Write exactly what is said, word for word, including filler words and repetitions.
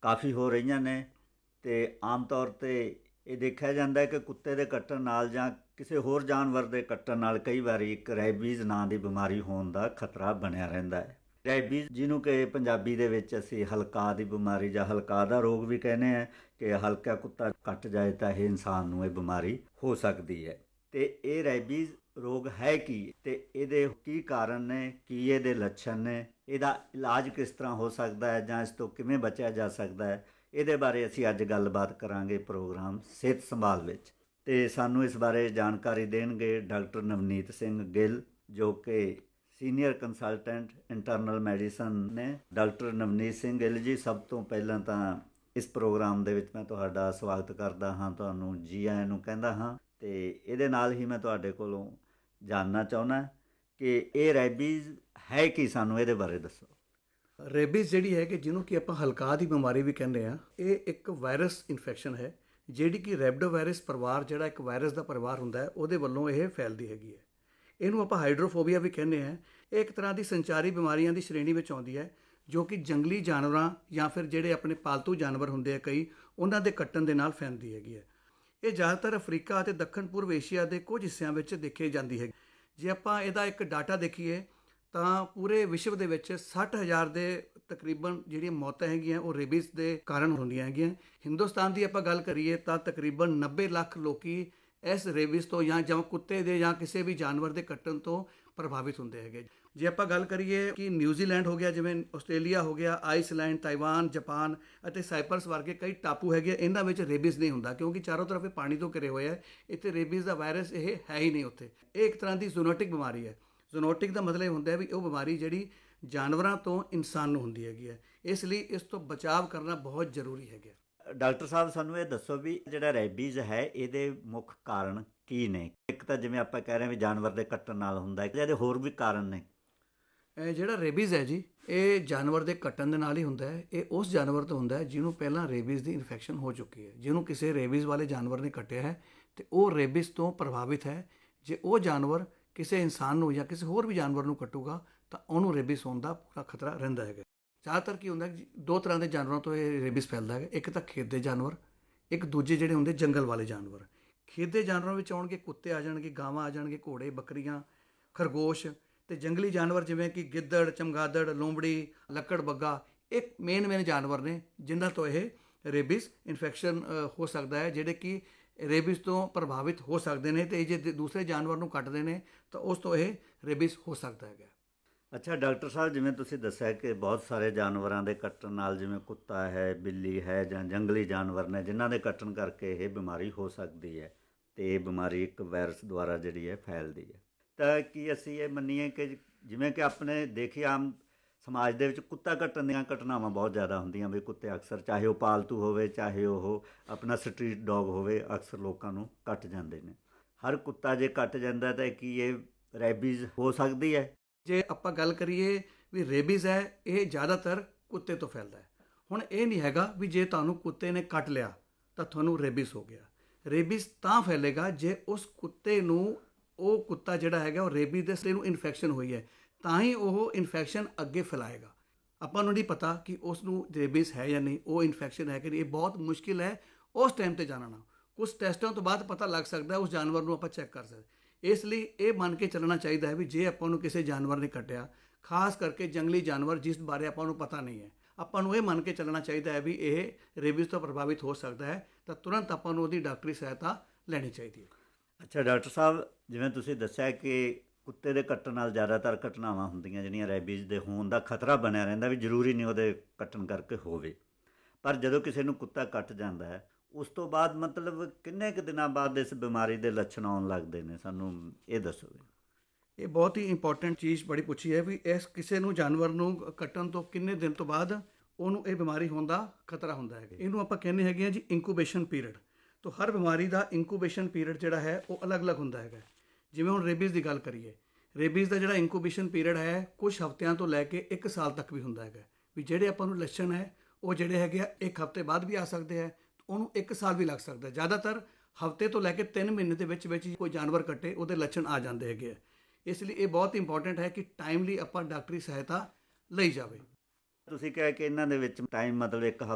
ਕਾਫੀ ਹੋ ਰਹੀਆਂ ਨੇ ਅਤੇ ਆਮ ਤੌਰ 'ਤੇ ਇਹ ਦੇਖਿਆ ਜਾਂਦਾ ਹੈ ਕਿ ਕੁੱਤੇ ਦੇ ਕੱਟਣ ਨਾਲ ਜਾਂ ਕਿਸੇ ਹੋਰ ਜਾਨਵਰ ਦੇ ਕੱਟਣ ਨਾਲ ਕਈ ਵਾਰੀ ਇੱਕ ਰੈਬੀਜ਼ ਨਾਂ ਦੀ ਬਿਮਾਰੀ ਹੋਣ ਦਾ ਖਤਰਾ ਬਣਿਆ ਰਹਿੰਦਾ ਹੈ। ਰੈਬੀਜ਼ ਜਿਹਨੂੰ ਕਿ ਪੰਜਾਬੀ ਦੇ ਵਿੱਚ ਅਸੀਂ ਹਲਕਾਅ ਦੀ ਬਿਮਾਰੀ ਜਾਂ ਹਲਕਾਅ ਦਾ ਰੋਗ ਵੀ ਕਹਿੰਦੇ ਹਾਂ, ਕਿ ਹਲਕਾ ਕੁੱਤਾ ਕੱਟ ਜਾਏ ਤਾਂ ਇਹ ਇਨਸਾਨ ਨੂੰ ਇਹ ਬਿਮਾਰੀ ਹੋ ਸਕਦੀ ਹੈ। ਅਤੇ ਇਹ ਰੈਬੀਜ਼ ਰੋਗ ਹੈ ਕੀ ਅਤੇ ਇਹਦੇ ਕੀ ਕਾਰਨ ਨੇ, ਕੀ ਇਹਦੇ ਲੱਛਣ ਨੇ, ਇਹਦਾ ਇਲਾਜ ਕਿਸ ਤਰ੍ਹਾਂ ਹੋ ਸਕਦਾ ਹੈ ਜਾਂ ਇਸ ਤੋਂ ਕਿਵੇਂ ਬਚਿਆ ਜਾ ਸਕਦਾ ਹੈ, ਇਹਦੇ ਬਾਰੇ ਅਸੀਂ ਅੱਜ ਗੱਲਬਾਤ ਕਰਾਂਗੇ ਪ੍ਰੋਗਰਾਮ ਸਿਹਤ ਸੰਭਾਲ ਵਿੱਚ। ਅਤੇ ਸਾਨੂੰ ਇਸ ਬਾਰੇ ਜਾਣਕਾਰੀ ਦੇਣਗੇ ਡਾਕਟਰ ਨਵਨੀਤ ਸਿੰਘ ਗਿੱਲ, ਜੋ ਕਿ ਸੀਨੀਅਰ ਕੰਸਲਟੈਂਟ ਇੰਟਰਨਲ ਮੈਡੀਸਨ ਨੇ। ਡਾਕਟਰ ਨਵਨੀਤ ਸਿੰਘ ਗਿੱਲ ਜੀ, ਸਭ ਤੋਂ ਪਹਿਲਾਂ ਤਾਂ ਇਸ ਪ੍ਰੋਗਰਾਮ ਦੇ ਵਿੱਚ ਮੈਂ ਤੁਹਾਡਾ ਸਵਾਗਤ ਕਰਦਾ ਹਾਂ, ਤੁਹਾਨੂੰ ਜੀ ਆਇਆਂ ਨੂੰ ਕਹਿੰਦਾ ਹਾਂ। ਅਤੇ ਇਹਦੇ ਨਾਲ ਹੀ ਮੈਂ ਤੁਹਾਡੇ ਕੋਲੋਂ ਜਾਣਨਾ ਚਾਹੁੰਦਾ ਕਿ ਇਹ ਰੈਬੀਜ਼ ਹੈ ਕੀ, ਸਾਨੂੰ ਇਹਦੇ ਬਾਰੇ ਦੱਸੋ। ਰੇਬੀਜ਼ ਜਿਹੜੀ ਹੈ ਕਿ ਜਿਹਨੂੰ ਕਿ ਆਪਾਂ ਹਲਕਾਅ ਦੀ ਬਿਮਾਰੀ ਵੀ ਕਹਿੰਦੇ ਹਾਂ, ਇਹ ਇੱਕ ਵਾਇਰਸ ਇਨਫੈਕਸ਼ਨ ਹੈ ਜਿਹੜੀ ਕਿ ਰੈਬਡੋ ਵਾਇਰਸ ਪਰਿਵਾਰ, ਜਿਹੜਾ ਇੱਕ ਵਾਇਰਸ ਦਾ ਪਰਿਵਾਰ ਹੁੰਦਾ ਹੈ, ਉਹਦੇ ਵੱਲੋਂ ਇਹ ਫੈਲਦੀ ਹੈਗੀ ਹੈ। ਇਹਨੂੰ ਆਪਾਂ ਹਾਈਡਰੋਫੋਬੀਆ ਵੀ ਕਹਿੰਦੇ ਹਾਂ। ਇਹ ਇੱਕ ਤਰ੍ਹਾਂ ਦੀ ਸੰਚਾਰੀ ਬਿਮਾਰੀਆਂ ਦੀ ਸ਼੍ਰੇਣੀ ਵਿੱਚ ਆਉਂਦੀ ਹੈ, ਜੋ ਕਿ ਜੰਗਲੀ ਜਾਨਵਰਾਂ ਜਾਂ ਫਿਰ ਜਿਹੜੇ ਆਪਣੇ ਪਾਲਤੂ ਜਾਨਵਰ ਹੁੰਦੇ ਆ ਕਈ, ਉਹਨਾਂ ਦੇ ਕੱਟਣ ਦੇ ਨਾਲ ਫੈਲਦੀ ਹੈਗੀ ਹੈ। ਇਹ ਜ਼ਿਆਦਾਤਰ ਅਫਰੀਕਾ ਅਤੇ ਦੱਖਣ ਪੂਰਬ ਏਸ਼ੀਆ ਦੇ ਕੁਝ ਹਿੱਸਿਆਂ ਵਿੱਚ ਦੇਖੀ ਜਾਂਦੀ ਹੈ। ਜੇ ਆਪਾਂ ਇਹਦਾ ਇੱਕ ਡਾਟਾ ਦੇਖੀਏ ਤਾਂ ਪੂਰੇ ਵਿਸ਼ਵ ਦੇ ਵਿੱਚ ਸੱਠ ਹਜ਼ਾਰ ਦੇ ਤਕਰੀਬਨ ਜਿਹੜੀਆਂ ਮੌਤਾਂ ਹੈਗੀਆਂ ਉਹ ਰੇਬੀਜ਼ ਦੇ ਕਾਰਨ ਹੁੰਦੀਆਂ ਹੈਗੀਆਂ। ਹਿੰਦੁਸਤਾਨ ਦੀ ਆਪਾਂ ਗੱਲ ਕਰੀਏ ਤਾਂ ਤਕਰੀਬਨ ਨੱਬੇ ਲੱਖ ਲੋਕੀ ਇਸ ਰੇਬੀਜ਼ ਤੋਂ ਜਾਂ ਜਾਂ ਕੁੱਤੇ ਦੇ ਜਾਂ ਕਿਸੇ ਵੀ ਜਾਨਵਰ ਦੇ ਕੱਟਣ ਤੋਂ ਪ੍ਰਭਾਵਿਤ ਹੁੰਦੇ ਹੈਗੇ। ਜੇ ਆਪਾਂ ਗੱਲ ਕਰੀਏ ਕਿ ਨਿਊਜ਼ੀਲੈਂਡ ਹੋ ਗਿਆ, ਜਿਵੇਂ ਆਸਟ੍ਰੇਲੀਆ ਹੋ ਗਿਆ, ਆਈਸਲੈਂਡ, ਤਾਈਵਾਨ, ਜਾਪਾਨ ਅਤੇ ਸਾਈਪਰਸ ਵਰਗੇ ਕਈ ਟਾਪੂ ਹੈਗੇ, ਇਹਨਾਂ ਵਿੱਚ ਰੇਬੀਜ਼ ਨਹੀਂ ਹੁੰਦਾ ਕਿਉਂਕਿ ਚਾਰੋਂ ਤਰਫ ਇਹ ਪਾਣੀ ਤੋਂ ਘਿਰੇ ਹੋਏ ਹੈ। ਇੱਥੇ ਰੇਬੀਜ਼ ਦਾ ਵਾਇਰਸ ਇਹ ਹੈ ਹੀ ਨਹੀਂ ਉੱਥੇ। ਇਹ ਇੱਕ ਤਰ੍ਹਾਂ ਦੀ ਜ਼ੂਨੋਟਿਕ ਬਿਮਾਰੀ ਹੈ। ਜ਼ੂਨੋਟਿਕ ਦਾ ਮਤਲਬ ਹੁੰਦਾ ਹੈ ਵੀ ਉਹ ਬਿਮਾਰੀ ਜਿਹੜੀ ਜਾਨਵਰਾਂ ਤੋਂ ਇਨਸਾਨ ਨੂੰ ਹੁੰਦੀ ਹੈਗੀ ਹੈ, ਇਸ ਲਈ ਇਸ ਤੋਂ ਬਚਾਅ ਕਰਨਾ ਬਹੁਤ ਜ਼ਰੂਰੀ ਹੈਗਾ। ਡਾਕਟਰ ਸਾਹਿਬ, ਸਾਨੂੰ ਇਹ ਦੱਸੋ ਵੀ ਜਿਹੜਾ ਰੈਬੀਜ਼ ਹੈ ਇਹਦੇ ਮੁੱਖ ਕਾਰਨ ਕੀ ਨੇ। ਇੱਕ ਤਾਂ ਜਿਵੇਂ ਆਪਾਂ ਕਹਿ ਰਹੇ ਹਾਂ ਵੀ ਜਾਨਵਰ ਦੇ ਕੱਟਣ ਨਾਲ ਹੁੰਦਾ ਹੈ, ਇਹਦੇ ਹੋਰ ਵੀ ਕਾਰਨ ਨੇ। ਜਿਹੜਾ ਰੇਬੀਜ਼ ਹੈ ਜੀ, ਇਹ ਜਾਨਵਰ ਦੇ ਕੱਟਣ ਦੇ ਨਾਲ ਹੀ ਹੁੰਦਾ ਹੈ। ਇਹ ਉਸ ਜਾਨਵਰ ਤੋਂ ਹੁੰਦਾ ਹੈ ਜਿਹਨੂੰ ਪਹਿਲਾਂ ਰੇਬੀਜ਼ ਦੀ ਇਨਫੈਕਸ਼ਨ ਹੋ ਚੁੱਕੀ ਹੈ। ਜਿਹਨੂੰ ਕਿਸੇ ਰੇਬੀਜ਼ ਵਾਲੇ ਜਾਨਵਰ ਨੇ ਕੱਟਿਆ ਹੈ ਅਤੇ ਉਹ ਰੇਬੀਜ਼ ਤੋਂ ਪ੍ਰਭਾਵਿਤ ਹੈ। ਜੇ ਉਹ ਜਾਨਵਰ ਕਿਸੇ ਇਨਸਾਨ ਨੂੰ ਜਾਂ ਕਿਸੇ ਹੋਰ ਵੀ ਜਾਨਵਰ ਨੂੰ ਕੱਟੂਗਾ ਤਾਂ ਉਹਨੂੰ ਰੇਬੀਜ਼ ਹੋਣ ਦਾ ਪੂਰਾ ਖਤਰਾ ਰਹਿੰਦਾ ਹੈਗਾ। ਜ਼ਿਆਦਾਤਰ ਕੀ ਹੁੰਦਾ, ਦੋ ਤਰ੍ਹਾਂ ਦੇ ਜਾਨਵਰਾਂ ਤੋਂ ਇਹ ਰੇਬੀਜ਼ ਫੈਲਦਾ ਹੈਗਾ। ਇੱਕ ਤਾਂ ਖੇਤ ਦੇ ਜਾਨਵਰ, ਇੱਕ ਦੂਜੇ ਜਿਹੜੇ ਹੁੰਦੇ ਜੰਗਲ ਵਾਲੇ ਜਾਨਵਰ। ਖੇਤ ਦੇ ਜਾਨਵਰਾਂ ਵਿੱਚ ਆਉਣਗੇ ਕੁੱਤੇ ਆ ਜਾਣਗੇ, ਗਾਵਾਂ ਆ ਜਾਣਗੇ, ਘੋੜੇ, ਬੱਕਰੀਆਂ, ਖਰਗੋਸ਼। ਅਤੇ ਜੰਗਲੀ ਜਾਨਵਰ ਜਿਵੇਂ ਕਿ ਗਿੱਦੜ, ਚਮਗਾਦੜ, ਲੋਮੜੀ, ਲੱਕੜ ਬੱਗਾ, ਇਹ ਮੇਨ ਮੇਨ ਜਾਨਵਰ ਨੇ ਜਿਨ੍ਹਾਂ ਤੋਂ ਇਹ ਰੇਬੀਜ਼ ਇਨਫੈਕਸ਼ਨ ਹੋ ਸਕਦਾ ਹੈ, ਜਿਹੜੇ ਕਿ ਰੇਬੀਜ਼ ਤੋਂ ਪ੍ਰਭਾਵਿਤ ਹੋ ਸਕਦੇ ਨੇ। ਅਤੇ ਜੇ ਦੂਸਰੇ ਜਾਨਵਰ ਨੂੰ ਕੱਟਦੇ ਨੇ ਤਾਂ ਉਸ ਤੋਂ ਇਹ ਰੇਬੀਜ਼ ਹੋ ਸਕਦਾ ਹੈਗਾ। ਅੱਛਾ ਡਾਕਟਰ ਸਾਹਿਬ, ਜਿਵੇਂ ਤੁਸੀਂ ਦੱਸਿਆ ਕਿ ਬਹੁਤ ਸਾਰੇ ਜਾਨਵਰਾਂ ਦੇ ਕੱਟਣ ਨਾਲ, ਜਿਵੇਂ ਕੁੱਤਾ ਹੈ, ਬਿੱਲੀ ਹੈ ਜਾਂ ਜੰਗਲੀ ਜਾਨਵਰ ਨੇ, ਜਿਨ੍ਹਾਂ ਦੇ ਕੱਟਣ ਕਰਕੇ ਇਹ ਬਿਮਾਰੀ ਹੋ ਸਕਦੀ ਹੈ ਅਤੇ ਇਹ ਬਿਮਾਰੀ ਇੱਕ ਵਾਇਰਸ ਦੁਆਰਾ ਜਿਹੜੀ ਹੈ ਫੈਲਦੀ ਹੈ। ਤਾਂ ਕੀ ਅਸੀਂ ਇਹ ਮੰਨੀਏ ਕਿ ਜਿਵੇਂ ਕਿ ਆਪਣੇ ਦੇਖੀਏ ਆਮ ਸਮਾਜ ਦੇ ਵਿੱਚ ਕੁੱਤਾ ਕੱਟਣ ਦੀਆਂ ਘਟਨਾਵਾਂ ਬਹੁਤ ਜ਼ਿਆਦਾ ਹੁੰਦੀਆਂ ਵੀ ਕੁੱਤੇ ਅਕਸਰ, ਚਾਹੇ ਉਹ ਪਾਲਤੂ ਹੋਵੇ ਚਾਹੇ ਉਹ ਆਪਣਾ ਸਟਰੀਟ ਡੌਗ ਹੋਵੇ, ਅਕਸਰ ਲੋਕਾਂ ਨੂੰ ਕੱਟ ਜਾਂਦੇ ਨੇ। ਹਰ ਕੁੱਤਾ ਜੇ ਕੱਟ ਜਾਂਦਾ ਤਾਂ ਕੀ ਇਹ ਰੈਬੀਜ਼ ਹੋ ਸਕਦੀ ਹੈ? ਜੇ ਆਪਾਂ ਗੱਲ ਕਰੀਏ ਵੀ ਰੇਬੀਜ਼ ਹੈ, ਇਹ ਜ਼ਿਆਦਾਤਰ ਕੁੱਤੇ ਤੋਂ ਫੈਲਦਾ ਹੈ। ਹੁਣ ਇਹ ਨਹੀਂ ਹੈਗਾ ਵੀ ਜੇ ਤੁਹਾਨੂੰ ਕੁੱਤੇ ਨੇ ਕੱਟ ਲਿਆ ਤਾਂ ਤੁਹਾਨੂੰ ਰੇਬੀਜ਼ ਹੋ ਗਿਆ। ਰੇਬੀਜ਼ ਤਾਂ ਫੈਲੇਗਾ ਜੇ ਉਸ ਕੁੱਤੇ ਨੂੰ, ਉਹ ਕੁੱਤਾ ਜਿਹੜਾ ਹੈਗਾ ਉਹ ਰੇਬੀਜ਼ ਦੇ ਸਰੀਰ ਨੂੰ ਇਨਫੈਕਸ਼ਨ ਹੋਈ ਹੈ, ਤਾਂ ਹੀ ਉਹ ਇਨਫੈਕਸ਼ਨ ਅੱਗੇ ਫੈਲਾਏਗਾ। ਆਪਾਂ ਨੂੰ ਨਹੀਂ ਪਤਾ ਕਿ ਉਸ ਨੂੰ ਰੇਬੀਜ਼ ਹੈ ਜਾਂ ਨਹੀਂ, ਉਹ ਇਨਫੈਕਸ਼ਨ ਹੈ ਕਿ ਨਹੀਂ। ਇਹ ਬਹੁਤ ਮੁਸ਼ਕਿਲ ਹੈ ਉਸ ਟਾਈਮ 'ਤੇ ਜਾਣਨਾ। ਕੁਝ ਟੈਸਟਾਂ ਤੋਂ ਬਾਅਦ ਪਤਾ ਲੱਗ ਸਕਦਾ, ਉਸ ਜਾਨਵਰ ਨੂੰ ਆਪਾਂ ਚੈੱਕ ਕਰ ਸਕਦੇ। ਇਸ ਲਈ ਇਹ ਮੰਨ ਕੇ ਚੱਲਣਾ ਚਾਹੀਦਾ ਹੈ ਵੀ ਜੇ ਆਪਾਂ ਨੂੰ ਕਿਸੇ ਜਾਨਵਰ ਨੇ ਕੱਟਿਆ, ਖਾਸ ਕਰਕੇ ਜੰਗਲੀ ਜਾਨਵਰ ਜਿਸ ਬਾਰੇ ਆਪਾਂ ਨੂੰ ਪਤਾ ਨਹੀਂ ਹੈ, ਆਪਾਂ ਨੂੰ ਇਹ ਮੰਨ ਕੇ ਚੱਲਣਾ ਚਾਹੀਦਾ ਹੈ ਵੀ ਇਹ ਰੇਬੀਜ਼ ਤੋਂ ਪ੍ਰਭਾਵਿਤ ਹੋ ਸਕਦਾ ਹੈ, ਤਾਂ ਤੁਰੰਤ ਆਪਾਂ ਨੂੰ ਉਹਦੀ ਡਾਕਟਰੀ ਸਹਾਇਤਾ ਲੈਣੀ ਚਾਹੀਦੀ ਹੈ। ਅੱਛਾ ਡਾਕਟਰ ਸਾਹਿਬ, ਜਿਵੇਂ ਤੁਸੀਂ ਦੱਸਿਆ ਕਿ ਕੁੱਤੇ ਦੇ ਕੱਟਣ ਨਾਲ ਜ਼ਿਆਦਾਤਰ ਘਟਨਾਵਾਂ ਹੁੰਦੀਆਂ ਜਿਹੜੀਆਂ ਰੈਬੀਜ਼ ਦੇ ਹੋਣ ਦਾ ਖਤਰਾ ਬਣਿਆ ਰਹਿੰਦਾ, ਵੀ ਜ਼ਰੂਰੀ ਨਹੀਂ ਉਹਦੇ ਕੱਟਣ ਕਰਕੇ ਹੋਵੇ। ਪਰ ਜਦੋਂ ਕਿਸੇ ਨੂੰ ਕੁੱਤਾ ਕੱਟ ਜਾਂਦਾ ਹੈ, ਉਸ ਤੋਂ ਬਾਅਦ ਮਤਲਬ ਕਿੰਨੇ ਕੁ ਦਿਨਾਂ ਬਾਅਦ ਇਸ ਬਿਮਾਰੀ ਦੇ ਲੱਛਣ ਆਉਣ ਲੱਗਦੇ ਨੇ, ਸਾਨੂੰ ਇਹ ਦੱਸੋ। ਇਹ ਬਹੁਤ ਹੀ ਇੰਪੋਰਟੈਂਟ ਚੀਜ਼ ਬੜੀ ਪੁੱਛੀ ਹੈ ਵੀ ਇਸ ਕਿਸੇ ਨੂੰ ਜਾਨਵਰ ਨੂੰ ਕੱਟਣ ਤੋਂ ਕਿੰਨੇ ਦਿਨ ਤੋਂ ਬਾਅਦ ਉਹਨੂੰ ਇਹ ਬਿਮਾਰੀ ਹੋਣ ਦਾ ਖਤਰਾ ਹੁੰਦਾ ਹੈ। ਇਹਨੂੰ ਆਪਾਂ ਕਹਿੰਦੇ ਹੈਗੇ ਆ ਜੀ ਇਨਕੂਬੇਸ਼ਨ ਪੀਰੀਅਡ। ਤਾਂ ਹਰ ਬਿਮਾਰੀ ਦਾ ਇਨਕੂਬੇਸ਼ਨ ਪੀਰੀਅਡ ਜਿਹੜਾ ਹੈ ਉਹ ਅਲੱਗ-ਅਲੱਗ ਹੁੰਦਾ ਹੈਗਾ। ਜਿਵੇਂ ਹੁਣ ਰੇਬੀਜ਼ ਦੀ ਗੱਲ ਕਰੀਏ, ਰੇਬੀਜ਼ ਦਾ ਜਿਹੜਾ ਇਨਕੂਬੇਸ਼ਨ ਪੀਰੀਅਡ ਹੈ ਕੁਝ ਹਫ਼ਤਿਆਂ ਤੋਂ ਲੈ ਕੇ ਇੱਕ ਸਾਲ ਤੱਕ ਵੀ ਹੁੰਦਾ ਹੈਗਾ। ਵੀ ਜਿਹੜੇ ਆਪਾਂ ਨੂੰ ਲੱਛਣ ਹੈ ਉਹ ਜਿਹੜੇ ਹੈਗੇ ਆ ਇੱਕ ਹਫ਼ਤੇ ਬਾਅਦ ਵੀ ਆ ਸਕਦੇ ਹੈ, ਉਹਨੂੰ ਇੱਕ ਸਾਲ ਵੀ ਲੱਗ ਸਕਦਾ। ਜ਼ਿਆਦਾਤਰ ਹਫ਼ਤੇ ਤੋਂ ਲੈ ਕੇ ਤਿੰਨ ਮਹੀਨੇ ਦੇ ਵਿੱਚ ਵਿੱਚ ਕੋਈ ਜਾਨਵਰ ਕੱਟੇ ਉਹਦੇ ਲੱਛਣ ਆ ਜਾਂਦੇ ਹੈਗੇ ਆ। ਇਸ ਲਈ ਇਹ ਬਹੁਤ ਇੰਪੋਰਟੈਂਟ ਹੈ ਕਿ ਟਾਈਮਲੀ ਆਪਾਂ ਡਾਕਟਰੀ ਸਹਾਇਤਾ ਲਈ ਜਾਵੇ। ਤੁਸੀਂ ਕਿਹਾ ਕਿ ਇਹਨਾਂ ਦੇ ਵਿੱਚ ਟਾਈਮ ਮਤਲਬ ਇੱਕ